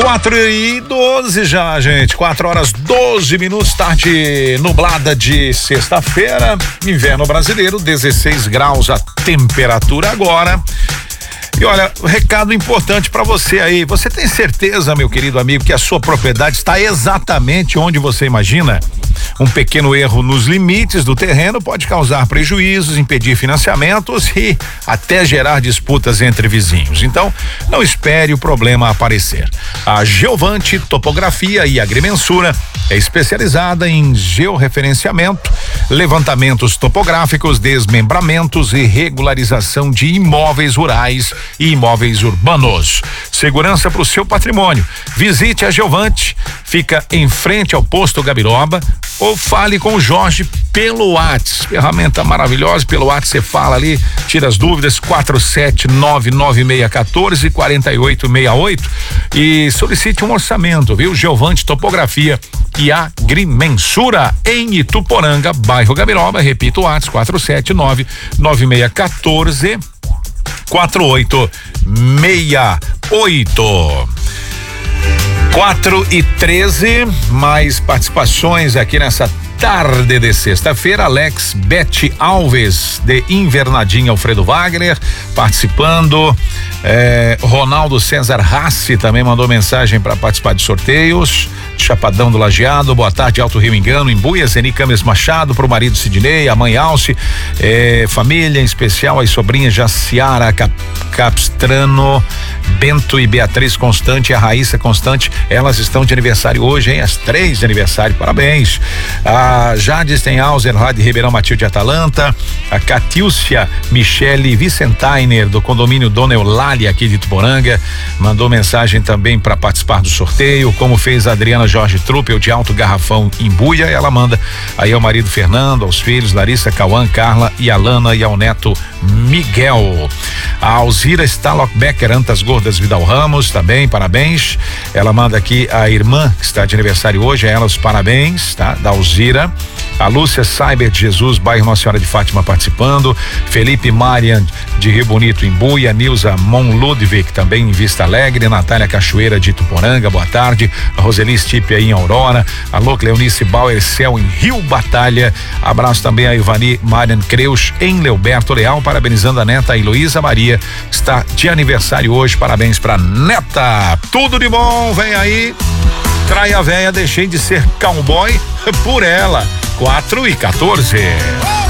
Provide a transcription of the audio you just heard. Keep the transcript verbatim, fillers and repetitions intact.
quatro e doze já, gente. quatro horas doze minutos, tarde nublada de sexta-feira. Inverno brasileiro, dezesseis graus a temperatura agora. E olha, recado importante para você aí. Você tem certeza, meu querido amigo, que a sua propriedade está exatamente onde você imagina? Um pequeno erro nos limites do terreno pode causar prejuízos, impedir financiamentos e até gerar disputas entre vizinhos. Então, não espere o problema aparecer. A Geovante Topografia e Agrimensura é especializada em georreferenciamento, levantamentos topográficos, desmembramentos e regularização de imóveis rurais e imóveis urbanos. Segurança para o seu patrimônio. Visite a Geovante, fica em frente ao posto Gabiroba, ou fale com o Jorge pelo WhatsApp. Ferramenta maravilhosa, pelo WhatsApp você fala ali, tira as dúvidas, quatro sete nove nove seis um quatro, quatro oito seis oito e solicite um orçamento, viu? Geovante Topografia e Agrimensura em Ituporanga, bairro Gabiroba, repito o WhatsApp, quatro sete nove nove seis um quatro, quatro oito seis oito. quatro e treze, mais participações aqui nessa tarde de sexta-feira. Alex Bete Alves, de Invernadinha, Alfredo Wagner, participando. É, Ronaldo César Rassi também mandou mensagem para participar de sorteios. Chapadão do Lajeado, boa tarde, Alto Rio Engano, Imbuia, Zeni Cames Machado, pro marido Sidney, a mãe Alce, é, família em especial, as sobrinhas Jaciara Cap, Capstrano, Bento e Beatriz Constante e a Raíssa Constante, elas estão de aniversário hoje, hein? As três de aniversário, parabéns. A Jade Stenhauser, lá de Ribeirão Matilde Atalanta, a Catilcia Michele Vicentainer, do condomínio Dona Eulália, aqui de Ituporanga, mandou mensagem também para participar do sorteio, como fez a Adriana Jorge Truppel, de Alto Garrafão, Imbuia. Ela manda aí ao marido Fernando, aos filhos Larissa, Cauã, Carla e Alana, e ao neto Miguel. A Alzira Stalockbecker, Antas Gordas Vidal Ramos, também, parabéns. Ela manda aqui a irmã que está de aniversário hoje, a ela os parabéns, tá? Da Alzira. A Lúcia Cyber de Jesus, bairro Nossa Senhora de Fátima, participando. Felipe Marian de Rio Bonito, Imbuia. Nilza Mon Ludwig, também em Vista Alegre. Natália Cachoeira de Ituporanga, boa tarde. A Roseli Stipe aí em Aurora. Alô, Cleonice Bauer Cel em Rio Batalha. Abraço também a Ivani Marian Creus em Leoberto Leal, parabenizando a neta Heloísa Maria, está de aniversário hoje. Parabéns pra neta. Tudo de bom, vem aí. Traia véia, deixei de ser cowboy por ela. quatro e quatorze.